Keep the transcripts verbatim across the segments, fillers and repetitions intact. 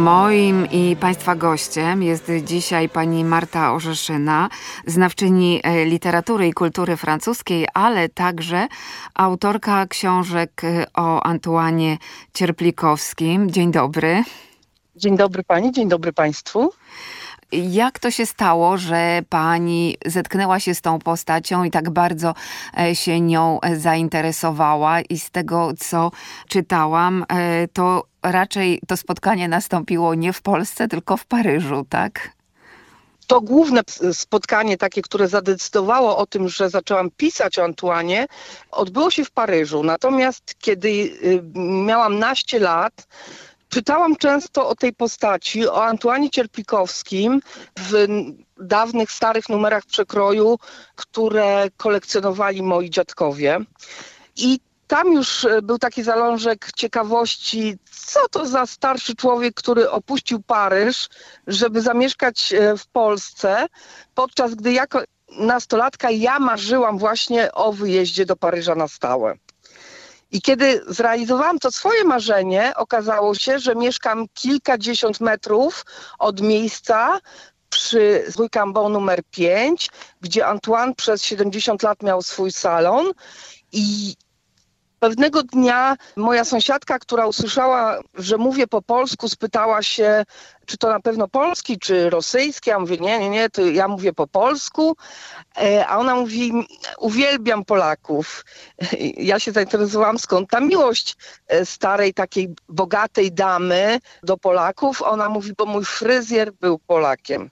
Moim i Państwa gościem jest dzisiaj pani Marta Orzeszyna, znawczyni literatury i kultury francuskiej, ale także autorka książek o Antoine Cierplikowskim. Dzień dobry. Dzień dobry pani, dzień dobry państwu. Jak to się stało, że pani zetknęła się z tą postacią i tak bardzo się nią zainteresowała? I z tego, co czytałam, to raczej to spotkanie nastąpiło nie w Polsce, tylko w Paryżu, tak? To główne spotkanie takie, które zadecydowało o tym, że zaczęłam pisać o Antoinie, odbyło się w Paryżu. Natomiast kiedy miałam naście lat, czytałam często o tej postaci, o Antoinie Cierplikowskim w dawnych, starych numerach Przekroju, które kolekcjonowali moi dziadkowie. I tam już był taki zalążek ciekawości, co to za starszy człowiek, który opuścił Paryż, żeby zamieszkać w Polsce, podczas gdy jako nastolatka ja marzyłam właśnie o wyjeździe do Paryża na stałe. I kiedy zrealizowałam to swoje marzenie, okazało się, że mieszkam kilkadziesiąt metrów od miejsca przy Rue Cambon numer pięć, gdzie Antoine przez siedemdziesiąt lat miał swój salon. I pewnego dnia moja sąsiadka, która usłyszała, że mówię po polsku, spytała się, czy to na pewno polski, czy rosyjski. Ja mówię, nie, nie, nie, to ja mówię po polsku. A ona mówi, uwielbiam Polaków. Ja się zainteresowałam, skąd ta miłość starej, takiej bogatej damy do Polaków. Ona mówi, bo mój fryzjer był Polakiem.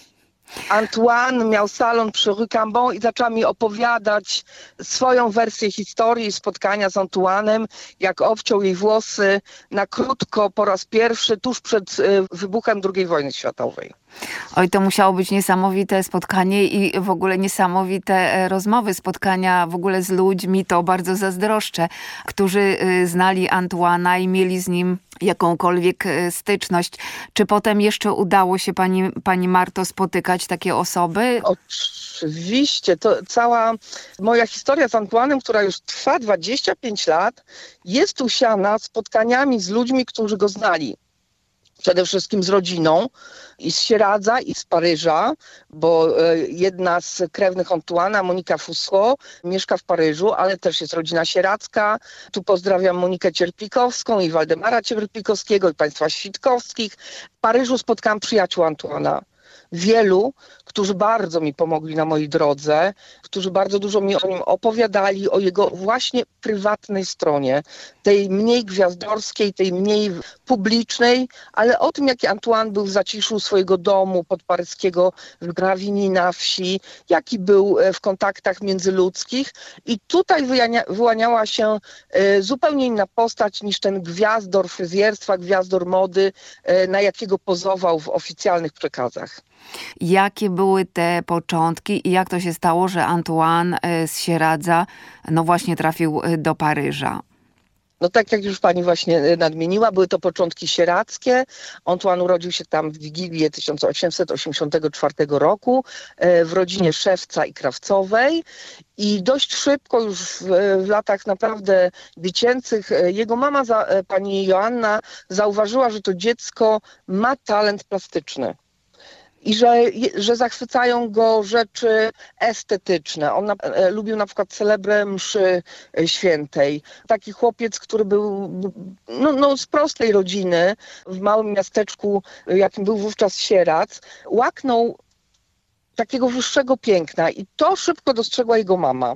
Antoine miał salon przy Rue Cambon i zaczęła mi opowiadać swoją wersję historii spotkania z Antoine'em, jak obciął jej włosy na krótko po raz pierwszy, tuż przed wybuchem drugiej wojny światowej. Oj, to musiało być niesamowite spotkanie i w ogóle niesamowite rozmowy, spotkania w ogóle z ludźmi, to bardzo zazdroszczę, którzy znali Antoine'a i mieli z nim jakąkolwiek styczność. Czy potem jeszcze udało się pani, pani Marto spotykać takie osoby? Oczywiście. To cała moja historia z Antoine'em, która już trwa dwadzieścia pięć lat, jest usiana spotkaniami z ludźmi, którzy go znali. Przede wszystkim z rodziną i z Sieradza, i z Paryża, bo jedna z krewnych Antoine'a, Monika Fusco, mieszka w Paryżu, ale też jest rodzina sieradzka. Tu pozdrawiam Monikę Cierplikowską i Waldemara Cierplikowskiego i państwa Świtkowskich. W Paryżu spotkałam przyjaciół Antoine'a. Wielu, którzy bardzo mi pomogli na mojej drodze, którzy bardzo dużo mi o nim opowiadali, o jego właśnie prywatnej stronie, tej mniej gwiazdorskiej, tej mniej publicznej, ale o tym, jaki Antoine był w zaciszu swojego domu podparyskiego w Gravigny na wsi, jaki był w kontaktach międzyludzkich. I tutaj wyłaniała się zupełnie inna postać niż ten gwiazdor fryzjerstwa, gwiazdor mody, na jakiego pozował w oficjalnych przekazach. Jakie były te początki i jak to się stało, że Antoine z Sieradza no właśnie trafił do Paryża? No tak jak już pani właśnie nadmieniła, były to początki sieradzkie. Antoine urodził się tam w Wigilię tysiąc osiemset osiemdziesiątego czwartego roku w rodzinie szewca i krawcowej. I dość szybko, już w, w latach naprawdę dziecięcych, jego mama, za, pani Joanna, zauważyła, że to dziecko ma talent plastyczny. I że, że zachwycają go rzeczy estetyczne. On na, e, lubił na przykład celebrę mszy świętej. Taki chłopiec, który był no, no, z prostej rodziny, w małym miasteczku, jakim był wówczas Sieradz, łaknął takiego wyższego piękna i to szybko dostrzegła jego mama.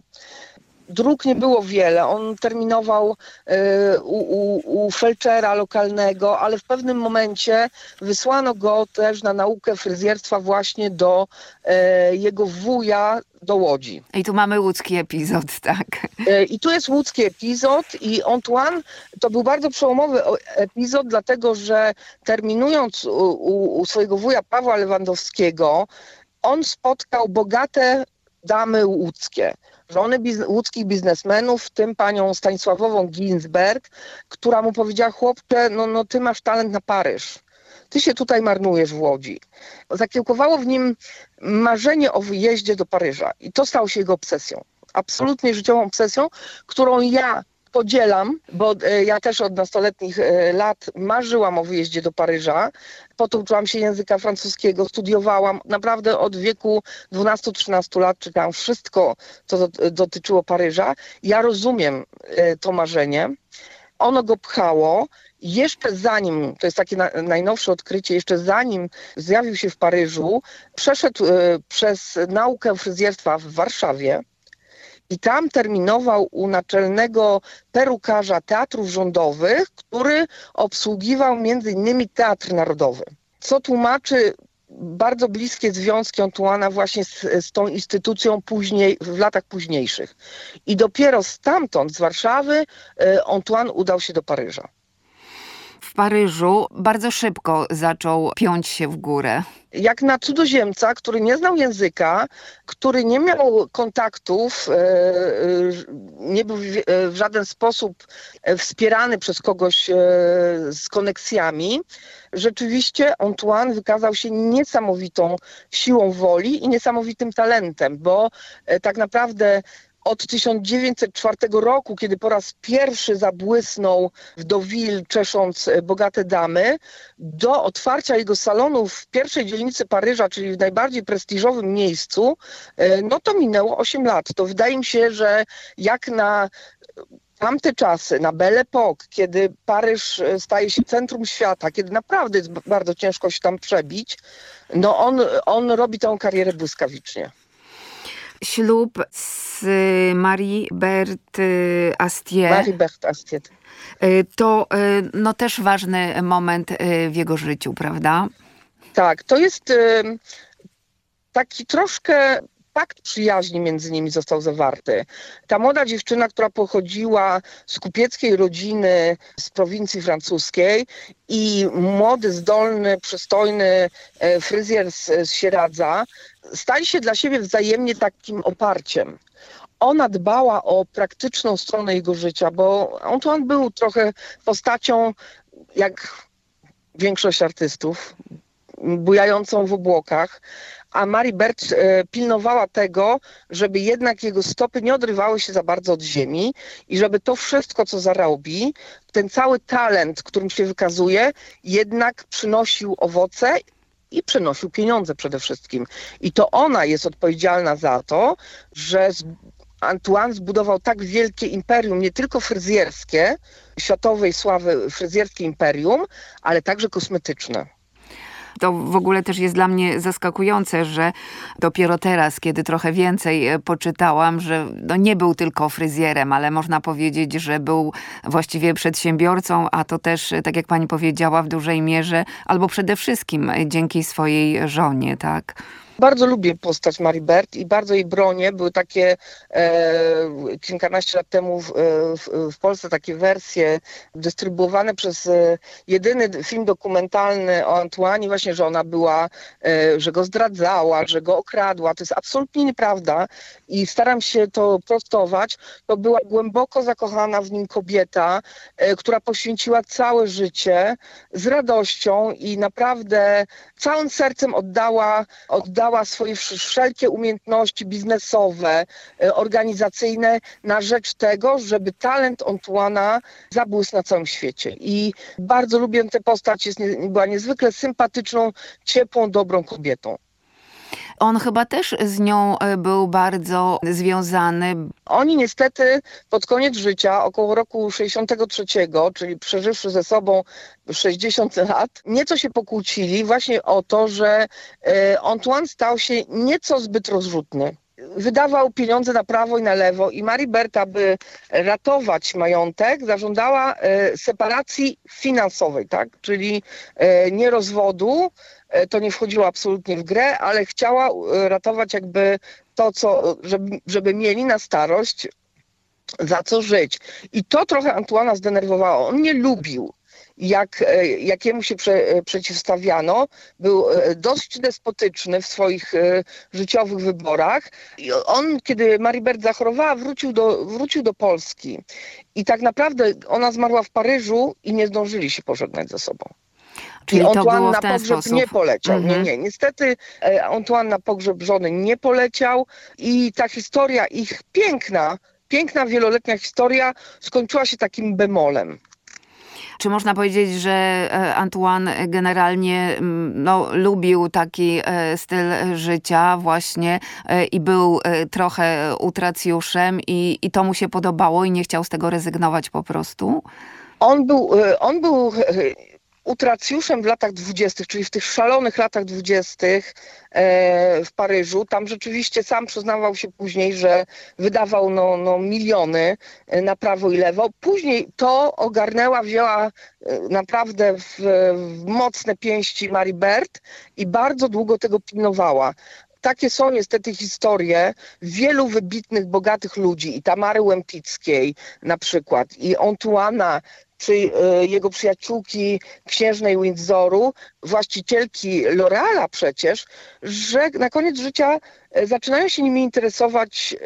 Dróg nie było wiele, on terminował y, u, u, u felczera lokalnego, ale w pewnym momencie wysłano go też na naukę fryzjerstwa właśnie do y, jego wuja do Łodzi. I tu mamy łódzki epizod, tak. Y, I tu jest łódzki epizod i Antoine to był bardzo przełomowy epizod, dlatego że terminując u, u, u swojego wuja Pawła Lewandowskiego, on spotkał bogate damy łódzkie, żony biz- łódzkich biznesmenów, w tym panią Stanisławową Ginsberg, która mu powiedziała: chłopcze, no, no ty masz talent na Paryż. Ty się tutaj marnujesz w Łodzi. Zakiełkowało w nim marzenie o wyjeździe do Paryża i to stało się jego obsesją. Absolutnie życiową obsesją, którą ja podzielam, bo e, ja też od nastoletnich e, lat marzyłam o wyjeździe do Paryża. Potem uczyłam się języka francuskiego, studiowałam. Naprawdę od wieku dwunastu trzynastu lat czytałam wszystko, co do, dotyczyło Paryża. Ja rozumiem e, to marzenie. Ono go pchało. Jeszcze zanim, to jest takie na, najnowsze odkrycie, jeszcze zanim zjawił się w Paryżu, przeszedł e, przez naukę fryzjerstwa w Warszawie i tam terminował u naczelnego perukarza teatrów rządowych, który obsługiwał między innymi Teatr Narodowy. Co tłumaczy bardzo bliskie związki Antoine'a właśnie z, z tą instytucją później, w latach późniejszych. I dopiero stamtąd, z Warszawy, e, Antoine udał się do Paryża. W Paryżu bardzo szybko zaczął piąć się w górę. Jak na cudzoziemca, który nie znał języka, który nie miał kontaktów, e, e, nie był w, e, w żaden sposób wspierany przez kogoś e, z koneksjami, rzeczywiście Antoine wykazał się niesamowitą siłą woli i niesamowitym talentem, bo e, tak naprawdę od tysiąc dziewięćset czwartego roku, kiedy po raz pierwszy zabłysnął w Deauville, czesząc bogate damy, do otwarcia jego salonu w pierwszej dzielnicy Paryża, czyli w najbardziej prestiżowym miejscu, no to minęło osiem lat. To wydaje mi się, że jak na tamte czasy, na Belle Époque, kiedy Paryż staje się centrum świata, kiedy naprawdę jest bardzo ciężko się tam przebić, no on, on robi tę karierę błyskawicznie. Ślub z Marie Berthe Astier. Marie Berthe Astier. To no, też ważny moment w jego życiu, prawda? Tak, to jest y, taki troszkę pakt przyjaźni między nimi został zawarty. Ta młoda dziewczyna, która pochodziła z kupieckiej rodziny z prowincji francuskiej i młody, zdolny, przystojny fryzjer z, z Sieradza, stali się dla siebie wzajemnie takim oparciem. Ona dbała o praktyczną stronę jego życia, bo Antoine był trochę postacią, jak większość artystów, bujającą w obłokach, a Marie Berthe pilnowała tego, żeby jednak jego stopy nie odrywały się za bardzo od ziemi i żeby to wszystko, co zarobi, ten cały talent, którym się wykazuje, jednak przynosił owoce i przynosił pieniądze przede wszystkim. I to ona jest odpowiedzialna za to, że Antoine zbudował tak wielkie imperium, nie tylko fryzjerskie, światowej sławy fryzjerskie imperium, ale także kosmetyczne. To w ogóle też jest dla mnie zaskakujące, że dopiero teraz, kiedy trochę więcej poczytałam, że no nie był tylko fryzjerem, ale można powiedzieć, że był właściwie przedsiębiorcą, a to też, tak jak pani powiedziała, w dużej mierze, albo przede wszystkim dzięki swojej żonie, tak? Bardzo lubię postać Marie Berthe i bardzo jej bronię. Były takie e, kilkanaście lat temu w, w, w Polsce takie wersje dystrybuowane przez e, jedyny film dokumentalny o Antoine, właśnie, że ona była, e, że go zdradzała, że go okradła. To jest absolutnie nieprawda i staram się to prostować. To była głęboko zakochana w nim kobieta, e, która poświęciła całe życie z radością i naprawdę całym sercem oddała, oddała dała swoje wszelkie umiejętności biznesowe, organizacyjne na rzecz tego, żeby talent Antoine'a zabłysł na całym świecie. I bardzo lubię tę postać, jest, była niezwykle sympatyczną, ciepłą, dobrą kobietą. On chyba też z nią był bardzo związany. Oni niestety pod koniec życia, około roku sześćdziesiątego trzeciego, czyli przeżywszy ze sobą sześćdziesiąt lat, nieco się pokłócili właśnie o to, że Antoine stał się nieco zbyt rozrzutny. Wydawał pieniądze na prawo i na lewo i Marie Berthe, aby ratować majątek, zażądała separacji finansowej, tak? Czyli nie rozwodu, to nie wchodziło absolutnie w grę, ale chciała ratować jakby to, co, żeby, żeby mieli na starość za co żyć. I to trochę Antoine'a zdenerwowało. On nie lubił, jak, jakiemu się prze, przeciwstawiano. Był dość despotyczny w swoich życiowych wyborach. I on, kiedy Marie Berthe zachorowała, wrócił do, wrócił do Polski. I tak naprawdę ona zmarła w Paryżu i nie zdążyli się pożegnać ze sobą. Czyli I Antoine to było w na ten pogrzeb sposób. nie poleciał. Mhm. Nie, nie. Niestety Antoine na pogrzeb żony nie poleciał i ta historia ich piękna piękna, wieloletnia historia skończyła się takim bemolem. Czy można powiedzieć, że e, Antoine generalnie mm, no, lubił taki e, styl życia właśnie e, i był e, trochę utracjuszem i, i to mu się podobało i nie chciał z tego rezygnować po prostu? On był, e, on był e, utracjuszem w latach dwudziestych, czyli w tych szalonych latach dwudziestych e, w Paryżu. Tam rzeczywiście sam przyznawał się później, że wydawał no, no, miliony e, na prawo i lewo. Później to ogarnęła, wzięła e, naprawdę w, w mocne pięści Marie Berthe i bardzo długo tego pilnowała. Takie są niestety historie wielu wybitnych, bogatych ludzi, i Tamary Łempickiej na przykład, i Antoine'a, czy y, jego przyjaciółki księżnej Windsoru, właścicielki L'Oreala przecież, że na koniec życia y, zaczynają się nimi interesować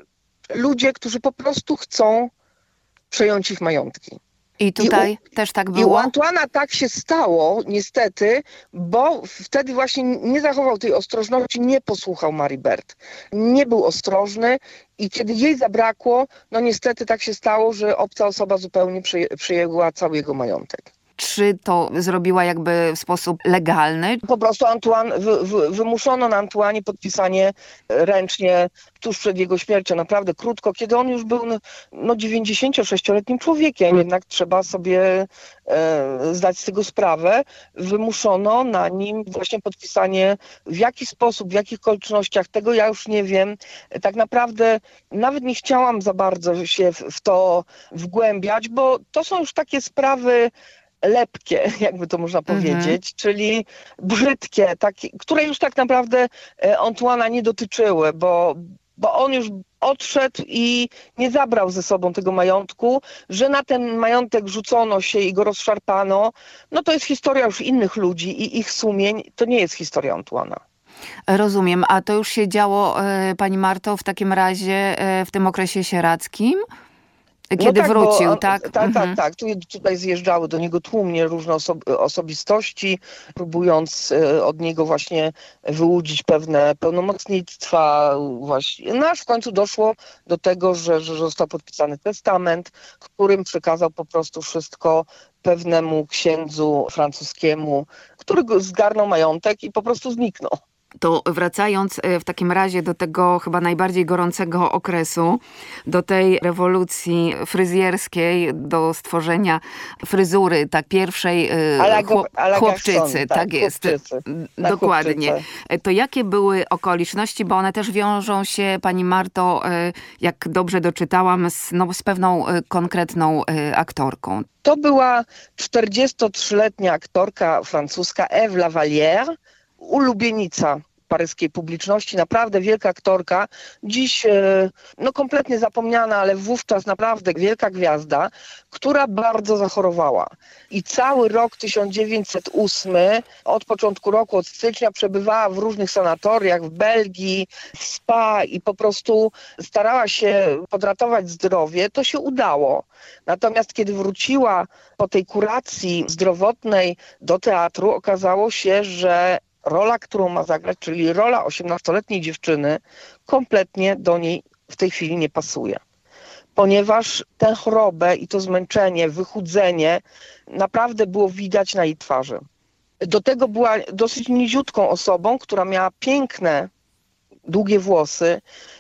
y, ludzie, którzy po prostu chcą przejąć ich majątki. I tutaj I u, też tak było? I u Antoine'a tak się stało, niestety, bo wtedy właśnie nie zachował tej ostrożności, nie posłuchał Marie Berthe. Nie był ostrożny i kiedy jej zabrakło, no niestety tak się stało, że obca osoba zupełnie przejęła cały jego majątek. Czy to zrobiła jakby w sposób legalny? Po prostu Antoine, wy, wy, wymuszono na Antoine'ie podpisanie ręcznie tuż przed jego śmiercią, naprawdę krótko, kiedy on już był no, no dziewięćdziesięciosześcioletnim człowiekiem, jednak trzeba sobie e, zdać z tego sprawę. Wymuszono na nim właśnie podpisanie, w jaki sposób, w jakich okolicznościach, tego ja już nie wiem. Tak naprawdę nawet nie chciałam za bardzo się w, w to wgłębiać, bo to są już takie sprawy lepkie, jakby to można powiedzieć, mhm. czyli brzydkie, takie, które już tak naprawdę Antoine'a nie dotyczyły, bo, bo on już odszedł i nie zabrał ze sobą tego majątku, że na ten majątek rzucono się i go rozszarpano, no to jest historia już innych ludzi i ich sumień, to nie jest historia Antoine'a. Rozumiem, a to już się działo, pani Marto, w takim razie w tym okresie sieradzkim? Kiedy no tak, wrócił, on, tak? Tak, mhm. tak, tak. Tu, tutaj zjeżdżały do niego tłumnie różne oso- osobistości, próbując od niego właśnie wyłudzić pewne pełnomocnictwa. Właśnie. No aż w końcu doszło do tego, że, że został podpisany testament, którym przekazał po prostu wszystko pewnemu księdzu francuskiemu, który zgarnął majątek i po prostu zniknął. To wracając w takim razie do tego chyba najbardziej gorącego okresu, do tej rewolucji fryzjerskiej, do stworzenia fryzury, tak, pierwszej chłop, chłopczycy, tak, tak jest, chłopczycy, dokładnie. Chłopczyce. To jakie były okoliczności, bo one też wiążą się, pani Marto, jak dobrze doczytałam, z, no, z pewną konkretną aktorką. To była czterdziestotrzyletnia aktorka francuska Ève Lavallière, ulubienica paryskiej publiczności, naprawdę wielka aktorka, dziś no kompletnie zapomniana, ale wówczas naprawdę wielka gwiazda, która bardzo zachorowała. I cały rok tysiąc dziewięćset ósmy, od początku roku, od stycznia przebywała w różnych sanatoriach w Belgii, w spa i po prostu starała się podratować zdrowie. To się udało. Natomiast kiedy wróciła po tej kuracji zdrowotnej do teatru, okazało się, że rola, którą ma zagrać, czyli rola osiemnastoletniej dziewczyny, kompletnie do niej w tej chwili nie pasuje. Ponieważ tę chorobę i to zmęczenie, wychudzenie naprawdę było widać na jej twarzy. Do tego była dosyć niziutką osobą, która miała piękne, długie włosy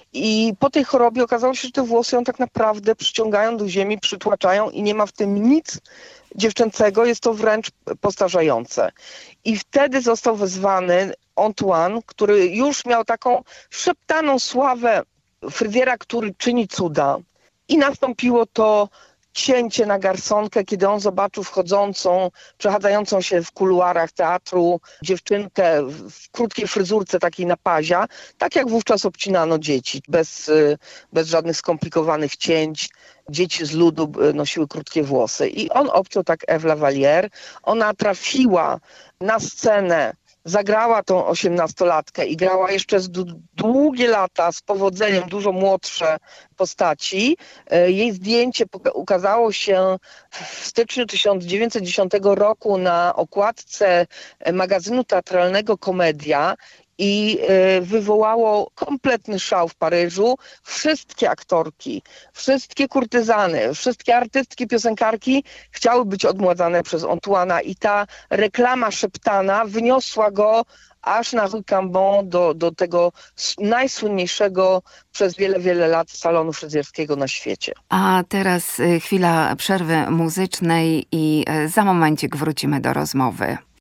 i po tej chorobie okazało się, że te włosy ją tak naprawdę przyciągają do ziemi, przytłaczają i nie ma w tym nic dziewczęcego, jest to wręcz postarzające. I wtedy został wezwany Antoine, który już miał taką szeptaną sławę fryzjera, który czyni cuda. I nastąpiło to cięcie na garsonkę, kiedy on zobaczył wchodzącą, przechadzającą się w kuluarach teatru dziewczynkę w krótkiej fryzurce takiej na pazia, tak jak wówczas obcinano dzieci, bez, bez żadnych skomplikowanych cięć. Dzieci z ludu nosiły krótkie włosy i on obciął tak Ève Lavallière. Ona trafiła na scenę, zagrała tą osiemnastolatkę i grała jeszcze z długie lata, z powodzeniem, dużo młodsze postaci. Jej zdjęcie ukazało się w styczniu tysiąc dziewięćset dziesiątego roku na okładce magazynu teatralnego Komedia i e, wywołało kompletny szał w Paryżu. Wszystkie aktorki, wszystkie kurtyzany, wszystkie artystki, piosenkarki chciały być odmładzane przez Antoine'a i ta reklama szeptana wyniosła go aż na Rue Cambon do, do tego s- najsłynniejszego przez wiele, wiele lat salonu fryzjerskiego na świecie. A teraz y, chwila przerwy muzycznej i y, za momencik wrócimy do rozmowy.